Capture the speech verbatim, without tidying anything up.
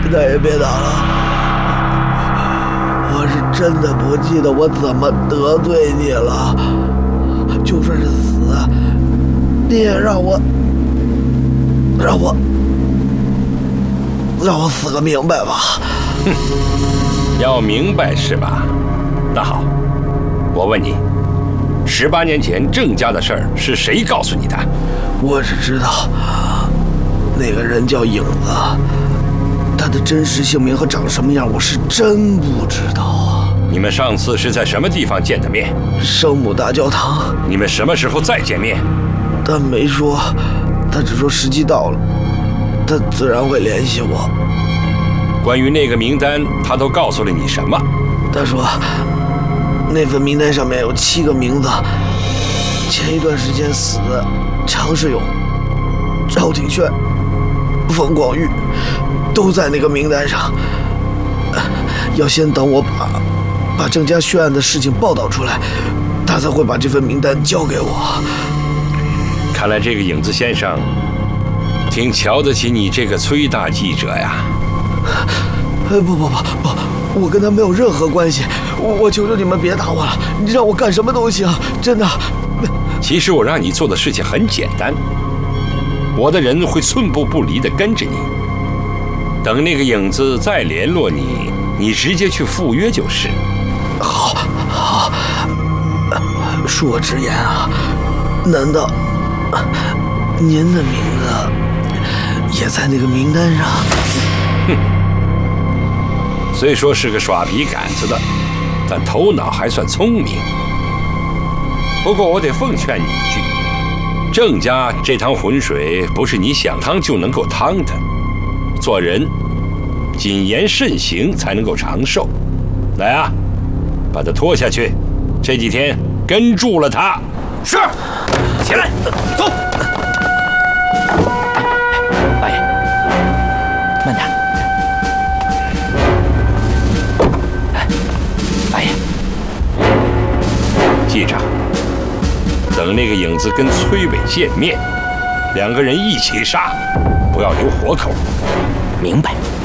再也别打了。我是真的不记得我怎么得罪你了，就算是死，你也让我让我让我死个明白吧。 哼，要明白是吧？那好，我问你，十八年前郑家的事儿是谁告诉你的？ 我只知道那个人叫影子，他的真实姓名和长什么样，我是真不知道啊。 你们上次是在什么地方见的面？ 圣母大教堂。 你们什么时候再见面？ 他没说，他只说时机到了，他自然会联系我。 关于那个名单，他都告诉了你什么？ 他说，那份名单上面有七个名字，前一段时间死的常世勇、赵廷轩、冯广玉都在那个名单上。要先等我把把郑家血案的事情报道出来，他才会把这份名单交给我。 看来这个影子先生挺瞧得起你这个崔大记者呀。 不不不不，我跟他没有任何关系，我我求求你们别打我了，你让我干什么都行，真的。 其实我让你做的事情很简单，我的人会寸步不离地跟着你，等那个影子再联络你，你直接去赴约就是。 好，好，恕我直言啊，难道您的名字也在那个名单上？ 哼，虽说是个耍笔杆子的，但头脑还算聪明。不过我得奉劝你一句，郑家这趟浑水不是你想趟就能够趟的，做人谨言慎行才能够长寿。来啊，把他拖下去，这几天跟住了他。 是，起来，走。八爷，慢点。哎，八爷， 记着，等那个影子跟崔伟见面，两个人一起杀，不要留活口。 明白。